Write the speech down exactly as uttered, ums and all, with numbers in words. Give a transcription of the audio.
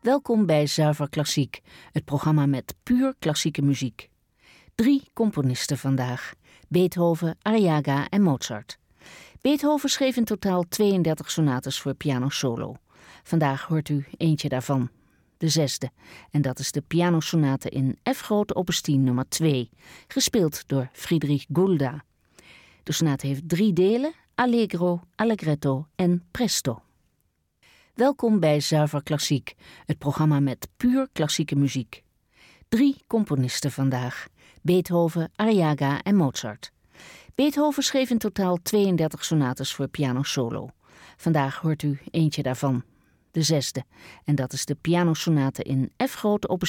Welkom bij Zuiver Klassiek, het programma met puur klassieke muziek. Drie componisten vandaag: Beethoven, Arriaga en Mozart. Beethoven schreef in totaal tweeëndertig sonates voor piano solo. Vandaag hoort u eentje daarvan, de zesde. En dat is de pianosonate in F grote opus tien nummer twee, gespeeld door Friedrich Gulda. De sonate heeft drie delen: Allegro, Allegretto en Presto. Welkom bij Zuiver Klassiek, het programma met puur klassieke muziek. Drie componisten vandaag: Beethoven, Arriaga en Mozart. Beethoven schreef in totaal tweeëndertig sonates voor piano solo. Vandaag hoort u eentje daarvan, de zesde. En dat is de pianosonate in F grote opus